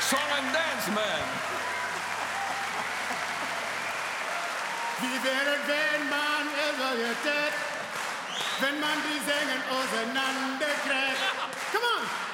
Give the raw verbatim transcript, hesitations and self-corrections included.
Song and dance, man. Wie wäre, wenn man evaluiert, wenn man die Sängen auseinandergräbt? Come on!